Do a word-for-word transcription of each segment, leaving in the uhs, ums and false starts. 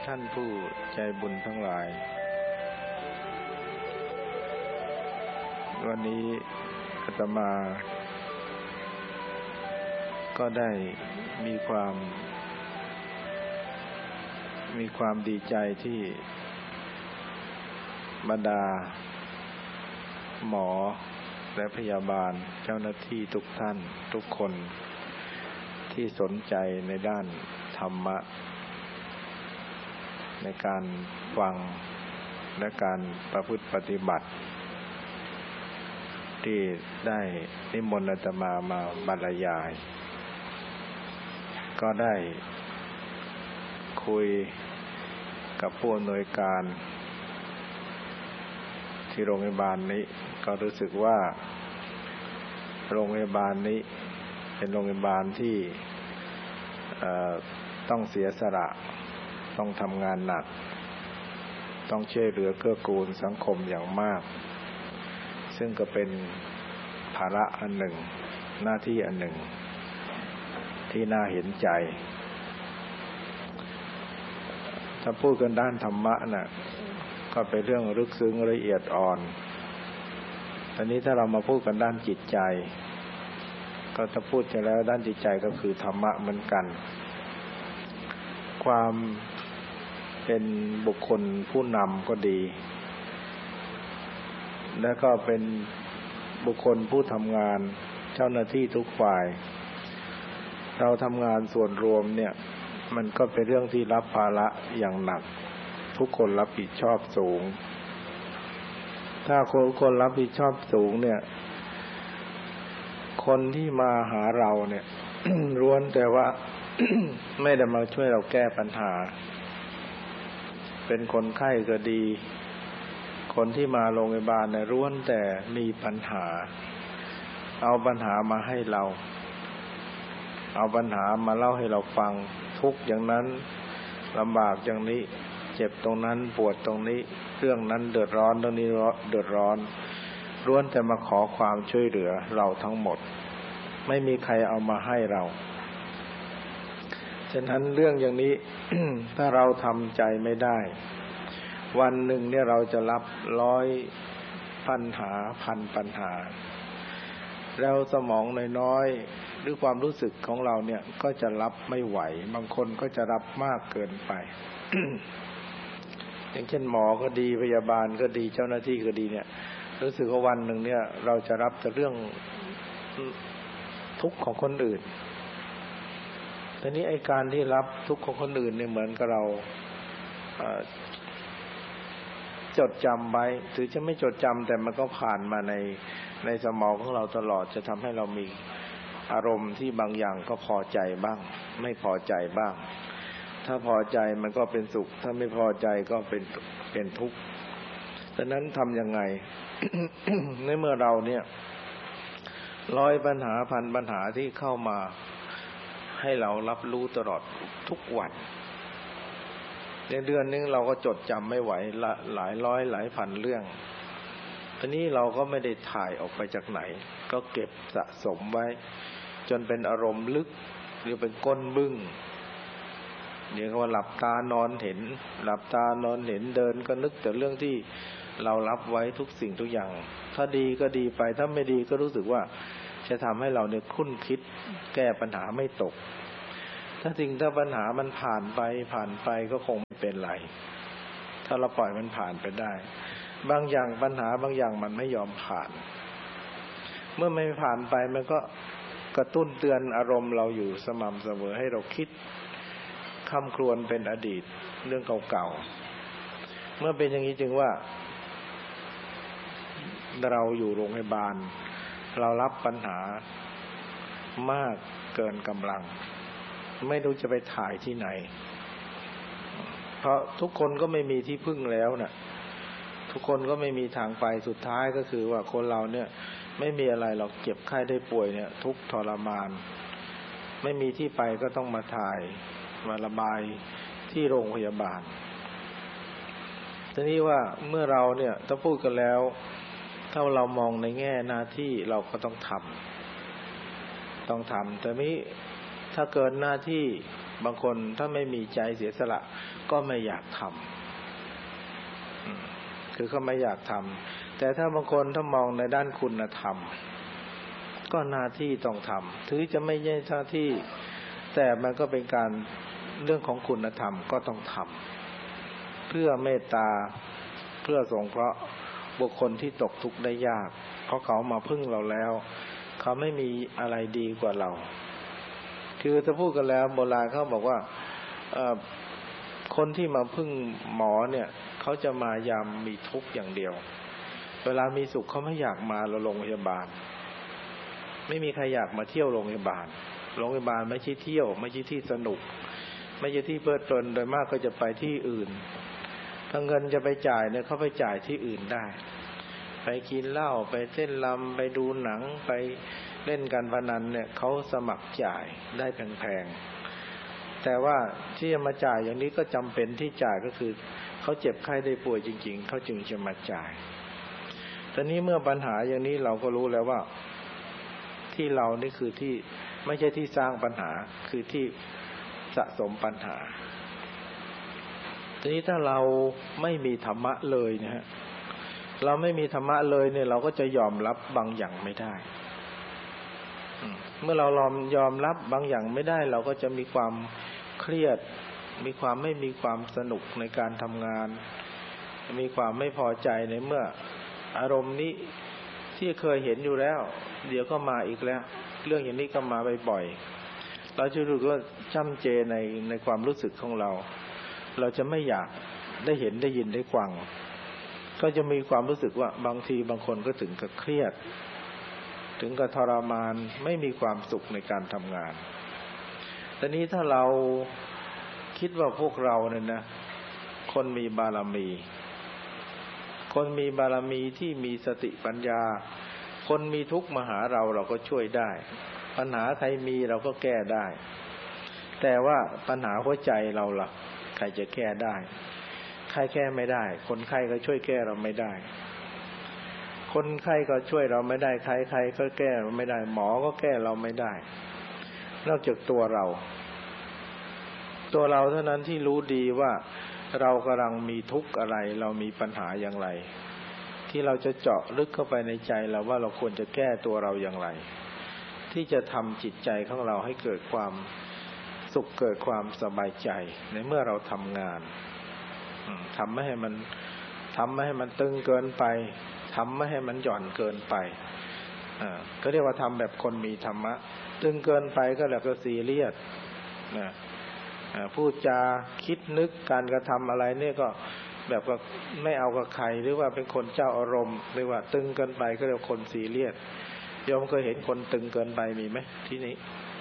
ท่านผู้ใจบุญทั้งหลายวันนี้อาตมาก็ได้มีความมีความดีใจที่บรรดาหมอและพยาบาลเจ้าหน้าที่ทุกท่านทุกคนที่สนใจในด้านธรรมะในการฟังและการประพฤติปฏิบัติที่ได้นิมนต์อาตมามาบรรยายก็ได้คุยกับผู้อำนวยการที่โรงพยาบาลนี้ก็รู้สึกว่าโรงพยาบาลนี้เป็นโรงพยาบาลที่ต้องเสียสละต้องทำงานหนักต้องช่วยเหลือเกื้อกูลสังคมอย่างมากซึ่งก็เป็นภาระอันหนึ่งหน้าที่อันหนึ่งที่น่าเห็นใจถ้าพูดกันด้านธรรมะน่ะก็เป็นเรื่องลึกซึ้งละเอียดอ่อนตอนนี้ถ้าเรามาพูดกันด้านจิตใจก็ถ้าพูดไปแล้วด้านจิตใจก็คือธรรมะเหมือนกันความเป็นบุคคลผู้นำก็ดีและก็เป็นบุคคลผู้ทำงานเจ้าหน้าที่ทุกฝ่ายเราทำงานส่วนรวมเนี่ยมันก็เป็นเรื่องที่รับภาระอย่างหนักทุกคนรับผิดชอบสูงถ้าคนคนรับผิดชอบสูงเนี่ยคนที่มาหาเราเนี่ย ล้วนแต่ว่า ไม่ได้มาช่วยเราแก้ปัญหาเป็นคนไข้ก็ดีคนที่มาโรงพยาบาลเนี่ยล้วนแต่มีปัญหาเอาปัญหามาให้เราเอาปัญหามาเล่าให้เราฟังทุกข์อย่างนั้นลำบากอย่างนี้เจ็บตรงนั้นปวดตรงนี้เรื่องนั้นเดือดร้อนเรื่องนี้เดือดร้อนล้วนแต่มาขอความช่วยเหลือเราทั้งหมดไม่มีใครเอามาให้เราฉะนั้นเรื่องอย่างนี้ ถ้าเราทำใจไม่ได้วันหนึ่งเนี่ยเราจะรับร้อยปัญหาพันปัญหาแล้วสมองน้อยๆหรือความรู้สึกของเราเนี่ยก็จะรับไม่ไหวบางคนก็จะรับมากเกินไป อย่างเช่นหมอก็ดีพยาบาลก็ดีเจ้าหน้าที่ก็ดีเนี่ยรู้สึกว่าวันหนึ่งเนี่ยเราจะรับแต่เรื่องทุกข์ของคนอื่นทีนี้ไอ้การที่รับทุกข์ของคนอื่นเนี่ยเหมือนกับเราจดจำไว้ถึงจะไม่จดจำแต่มันก็ผ่านมาในในสมองของเราตลอดจะทำให้เรามีอารมณ์ที่บางอย่างก็พอใจบ้างไม่พอใจบ้างถ้าพอใจมันก็เป็นสุขถ้าไม่พอใจก็เป็นเป็นทุกข์ฉะนั้นทำยังไง ในเมื่อเราเนี่ยร้อยปัญหาพันปัญหาที่เข้ามาให้เรารับรู้ตลอดทุกวันในเดือนนึงเราก็จดจำไม่ไหวหลายร้อยหลายพันเรื่องอันนี้เราก็ไม่ได้ถ่ายออกไปจากไหนก็เก็บสะสมไว้จนเป็นอารมณ์ลึกหรือเป็นก้นบึ้งเดี๋ยวก็หลับตานอนเห็นหลับตานอนเห็นเดินก็นึกแต่เรื่องที่เรารับไว้ทุกสิ่งทุกอย่างถ้าดีก็ดีไปถ้าไม่ดีก็รู้สึกว่าจะทำให้เราเนี่ยคุ้นคิดแก้ปัญหาไม่ตกถ้าจริงถ้าปัญหามันผ่านไปผ่านไปก็คงไม่เป็นไรถ้าเราปล่อยมันผ่านไปได้บางอย่างปัญหาบางอย่างมันไม่ยอมผ่านเมื่อไม่ผ่านไปมันก็กระตุ้นเตือนอารมณ์เราอยู่สม่ำเสมอให้เราคิดคำครวญเป็นอดีตเรื่องเก่าๆเมื่อเป็นอย่างนี้จึงว่าเราอยู่โรงพยาบาลเรารับปัญหามากเกินกำลังไม่รู้จะไปถ่ายที่ไหนเพราะทุกคนก็ไม่มีที่พึ่งแล้วน่ะทุกคนก็ไม่มีทางไปสุดท้ายก็คือว่าคนเราเนี่ยไม่มีอะไรหรอกเจ็บไข้ได้ป่วยเนี่ยทุกข์ทรมานไม่มีที่ไปก็ต้องมาถ่ายมาระบายที่โรงพยาบาลทีนี้ว่าเมื่อเราเนี่ยถ้าพูดกันแล้วถ้าเรามองในแง่หน้าที่เราก็ต้องทำต้องทำแต่นี้ถ้าเกินหน้าที่บางคนถ้าไม่มีใจเสียสละก็ไม่อยากทำคือเขาไม่อยากทำแต่ถ้าบางคนถ้ามองในด้านคุณธรรมก็หน้าที่ต้องทำถึงจะไม่ใช่หน้าที่แต่มันก็เป็นการเรื่องของคุณธรรมก็ต้องทำเพื่อเมตตาเพื่อสงเคราะห์บุคคลที่ตกทุกข์ได้ยากเพราะเขามาพึ่งเราแล้วเขาไม่มีอะไรดีกว่าเราคือถ้าพูดกันแล้วโบราณเขาบอกว่าคนที่มาพึ่งหมอเนี่ยเขาจะมายามมีทุกข์อย่างเดียวเวลามีสุขเขาไม่อยากมาโรงพยาบาลไม่มีใครอยากมาเที่ยวโรงพยาบาลโรงพยาบาลไม่ใช่เที่ยวไม่ใช่ที่สนุกไม่ใช่ที่เพลิดเพลินโดยมากก็จะไปที่อื่นถ้าเงินจะไปจ่ายเนี่ยเขาไปจ่ายที่อื่นได้ไปกินเหล้าไปเต้นรำไปดูหนังไปเล่นการพนันเนี่ยเขาสมัครจ่ายได้แพงๆแต่ว่าที่จะมาจ่ายอย่างนี้ก็จำเป็นที่จ่ายก็คือเขาเจ็บไข้ได้ป่วยจริงๆเขาจึงจะมาจ่ายตอนนี้เมื่อปัญหาอย่างนี้เราก็รู้แล้วว่าที่เรานี่คือที่ไม่ใช่ที่สร้างปัญหาคือที่สะสมปัญหาทีนี้ถ้าเราไม่มีธรรมะเลยนะฮะเราไม่มีธรรมะเลยเนี่ยเราก็จะยอมรับบางอย่างไม่ได้เมื่อเรายอมรับบางอย่างไม่ได้เราก็จะมีความเครียดมีความไม่มีความสนุกในการทำงานมีความไม่พอใจในเมื่ออารมณ์นี้ที่เคยเห็นอยู่แล้วเดี๋ยวก็มาอีกแล้วเรื่องอย่างนี้ก็มาบ่อยๆเราจะรู้ว่าจ้ำเจในในความรู้สึกของเราเราจะไม่อยากได้เห็นได้ยินได้ฟังก็จะมีความรู้สึกว่าบางทีบางคนก็ถึงกับเครียดถึงกับทรมานไม่มีความสุขในการทำงานแต่นี้ถ้าเราคิดว่าพวกเราเนี่ยนะคนมีบารมีคนมีบารมีที่มีสติปัญญาคนมีทุกข์มาหาเราเราก็ช่วยได้ปัญหาใครมีเราก็แก้ได้แต่ว่าปัญหาหัวใจเราล่ะใครจะแก้ได้ใครแก้ไม่ได้คนไข้ก็ช่วยแก้เราไม่ได้คนไข้ก็ช่วยเราไม่ได้ใครใครก็แก้เราไม่ได้หมอก็แก้เราไม่ได้นอกจากตัวเราตัวเราเท่านั้นที่รู้ดีว่าเรากำลังมีทุกข์อะไรเรามีปัญหาอย่างไรที่เราจะเจาะลึกเข้าไปในใจเราว่าเราควรจะแก้ตัวเราอย่างไรที่จะทำจิตใจของเราให้เกิดความสุขเกิดความสบายใจในเมื่อเราทำงานทำไม่ให้มันทำไม่ให้มันตึงเกินไปทำไม่ให้มันหย่อนเกินไปอ่าก็เรียกว่าทำแบบคนมีธรรมะตึงเกินไปก็แล้วก็ซีเรียสนะพูดจาคิดนึกการกระทำอะไรเนี่ยก็แบบว่าไม่เอากับใครหรือว่าเป็นคนเจ้าอารมณ์หรือว่าตึงเกินไปก็เรียกคนซีเรียสโยมเคยเห็นคนตึงเกินไปมีไหมที่นี้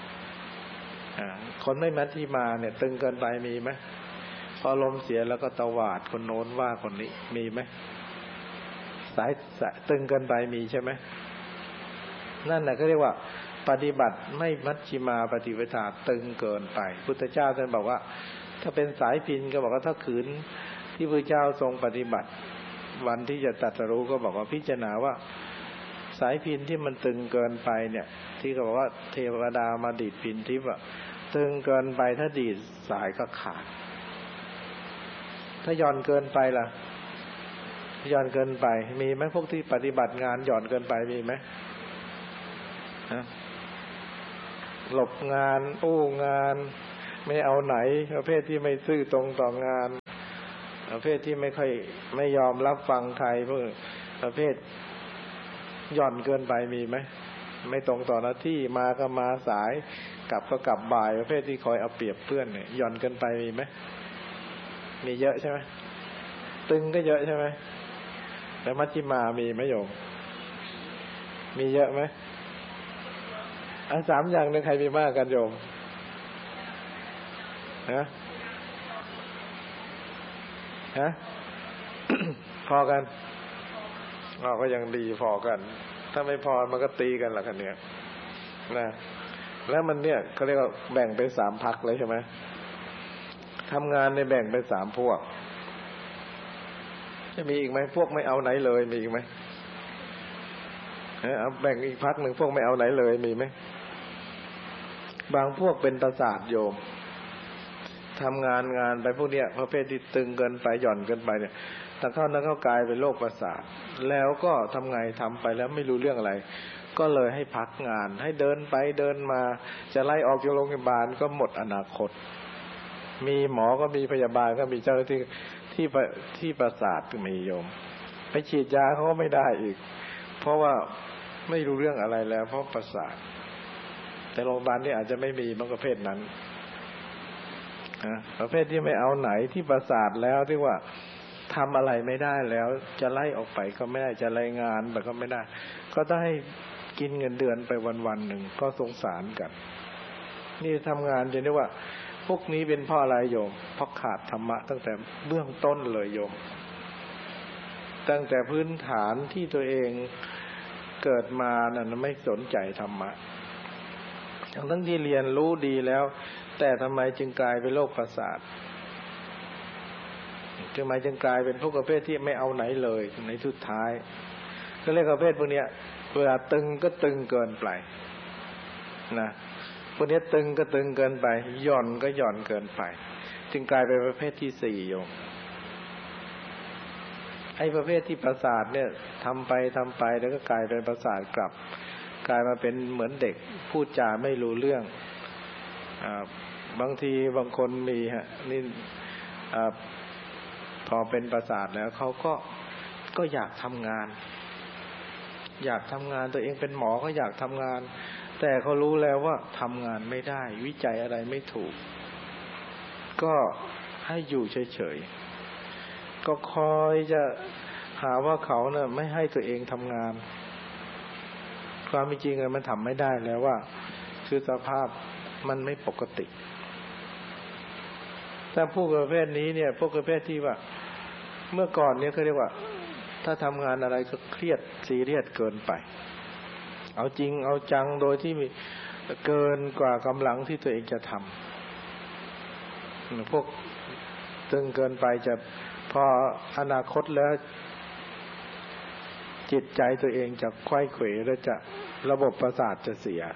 คนไม่มัธยิมาเนี่ยตึงเกินไปมีไหมพอลมเสียแล้วก็ตวาดคนโน้นว่าคนนี้มีไหมสายตึงเกินไปมีใช่ไหมนั่นแหละก็เรียกว่าปฏิบัติไม่มัชฌิมาปฏิปทาตึงเกินไปพุทธเจ้าท่านบอกว่าถ้าเป็นสายพินก็บอกว่าถ้าขืนที่พระเจ้าทรงปฏิบัติวันที่จะตรัสรู้ก็บอกว่าพิจารณาว่าสายพินที่มันตึงเกินไปเนี่ยที่เขาบอกว่าเทวดามาดีดพินทิพย์อะตึงเกินไปถ้าดีดสายก็ขาดถ้าหย่อนเกินไปล่ะหย่อนเกินไปมีไหมพวกที่ปฏิบัติงานหย่อนเกินไปมีไหมฮะหลบงานอู้งานไม่เอาไหนประเภทที่ไม่ซื่อตรงต่องานประเภทที่ไม่ค่อยไม่ยอมรับฟังใครพวกประเภทหย่อนเกินไปมีไหมไม่ตรงต่อหน้าที่มาก็มาสายกลับก็กลับบ่ายประเภทที่คอยเอาเปรียบเพื่อนเนี่ยหย่อนเกินไปมีไหมมีเยอะใช่ไหมตึงก็เยอะใช่ไหมแล้วมัชฌิมามีไหมโยมมีเยอะไหมอันสามอย่างนี้ใครมีมากกันโยมฮะฮะ พอกันเราก็ยังดีพอกันถ้าไม่พอมันก็ตีกันละกันเนี่ยนะแล้วมันเนี่ยเขาเรียกว่าแบ่งเป็นสามพรรคเลยใช่ไหมทำงานในแบ่งเป็นสามพวกจะมีอีกไหมพวกไม่เอาไหนเลยมีอีกไหมเอาแบ่งอีกพรรคหนึ่งพวกไม่เอาไหนเลยมีไหมบางพวกเป็นประสาทโยมทำงานงานไปพวกเนี้ยประเภทที่ตึงเกินไปหย่อนเกินไปเนี่ยถ้าเข้านั้นเข้ากลายเป็นโรคประสาทแล้วก็ทำไงทำไปแล้วไม่รู้เรื่องอะไรก็เลยให้พักงานให้เดินไปเดินมาจะไล่ออกจากโรงพยาบาลก็หมดอนาคตมีหมอก็มีพยาบาลก็มีเจ้าหน้าที่ที่ที่ประสาทก็มีโยมไปฉีดยาเขาก็ไม่ได้อีกเพราะว่าไม่รู้เรื่องอะไรแล้วเพราะประสาทแต่โรงพยาบาลนี่อาจจะไม่มีบางประเภทนั้นนะประเภทที่ไม่เอาไหนที่ประสาทแล้วที่ว่าทำอะไรไม่ได้แล้วจะไล่ออกไปก็ไม่ได้จะรายงานแต่ก็ไม่ได้ก็ต้องให้กินเงินเดือนไปวันๆหนึ่งก็สงสารกันนี่ทำงานจะเรียกว่าพวกนี้เป็นเพราะอะไรโยมเพราะขาดธรรมะตั้งแต่เบื้องต้นเลยโยมตั้งแต่พื้นฐานที่ตัวเองเกิดมานั้นไม่สนใจธรรมะทั้งทั้งที่เรียนรู้ดีแล้วแต่ทำไมจึงกลายเป็นโรคประสาททำไมจึงกลายเป็นพวกประเภทที่ไม่เอาไหนเลยในสุดท้ายก็เรียกประเภทพวกเนี้ยเวลาตึงก็ตึงเกินไปนะพวกนี้ตึงก็ตึงเกินไปหย่อนก็หย่อนเกินไปจึงกลายเป็นประเภทที่สี่โยมไอ้ประเภทที่ประสาทเนี่ยทำไปทำไปแล้วก็กลายเป็นประสาทกลับกลายมาเป็นเหมือนเด็กพูดจาไม่รู้เรื่องอ่าบางทีบางคนมีฮะนี่อ่าพอเป็นประสาทแล้วเขาก็ก็อยากทำงานอยากทำงานตัวเองเป็นหมอก็อยากทำงานแต่เขารู้แล้วว่าทำงานไม่ได้วิจัยอะไรไม่ถูกก็ให้อยู่เฉยๆก็คอยจะหาว่าเขาเนี่ยไม่ให้ตัวเองทำงานความจริงมันทำไม่ได้แล้วว่าคือสภาพมันไม่ปกติแต่พวกประเภทนี้เนี่ยพวกประเภทที่ว่าเมื่อก่อนเนี่ยเขาเรียกว่าถ้าทำงานอะไรก็เครียดซีเรียสเกินไปเอาจริงเอาจังโดยที่มีเกินกว่ากำลังที่ตัวเองจะทำพวกตึงเกินไปจะพออนาคตแล้วจิตใจตัวเองจะไขว้เขวแล้วจะระบบประสาทจะเสีย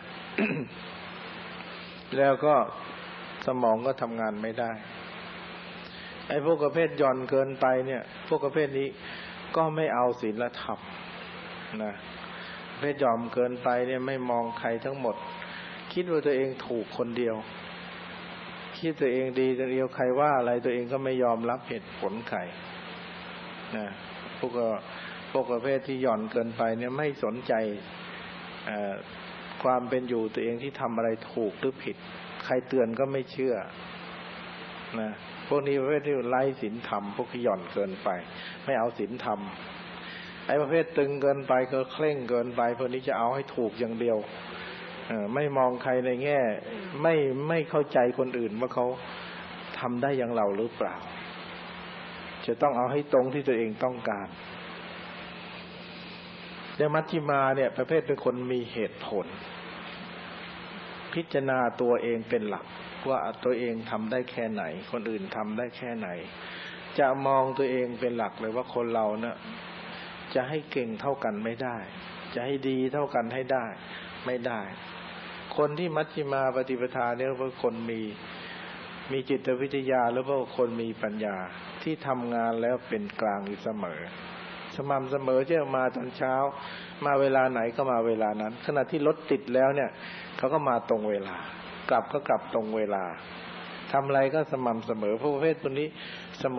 แล้วก็สมองก็ทำงานไม่ได้ไอ้พวกประเภทหย่อนเกินไปเนี่ยพวกประเภทนี้ก็ไม่เอาศีลธรรมนะประเภทหย่อมเกินไปเนี่ยไม่มองใครทั้งหมดคิดว่าตัวเองถูกคนเดียวคิดตัวเองดีตัวเดียวใครว่าอะไรตัวเองก็ไม่ยอมรับเหตุผลใครนะพวกพวกประเภทที่หย่อนเกินไปเนี่ยไม่สนใจความเป็นอยู่ตัวเองที่ทำอะไรถูกหรือผิดใครเตือนก็ไม่เชื่อนะพวกนี้ประเภทที่ไร้ศีลธรรมพวกที่หย่อนเกินไปไม่เอาศีลธรรมไอ้ประเภทตึงเกินไปก็เคร่งเกินไปพวกนี้จะเอาให้ถูกอย่างเดียวเออไม่มองใครในแง่ไม่ไม่เข้าใจคนอื่นว่าเขาทำได้อย่างเราหรือเปล่าจะต้องเอาให้ตรงที่ตัวเองต้องการแต่มัชฌิมาเนี่ยประเภทเป็นคนมีเหตุผลพิจารณาตัวเองเป็นหลักว่าตัวเองทำได้แค่ไหนคนอื่นทำได้แค่ไหนจะมองตัวเองเป็นหลักเลยว่าคนเราเนี่ยจะให้เก่งเท่ากันไม่ได้จะให้ดีเท่ากันให้ได้ไม่ได้คนที่มัชฌิมาปฏิปทาเนี่ยเป็นคนมีมีจิตวิทยาหรือว่าคนมีปัญญาที่ทำงานแล้วเป็นกลางอยู่เสมอสม่ำเสมอเช่นมาตอนเช้ามาเวลาไหนก็มาเวลานั้นขณะที่รถติดแล้วเนี่ยเขาก็มาตรงเวลากลับก็กลับตรงเวลาทำอะไรก็สม่ำเสมอพวกประเภทพวกนี้เสมอ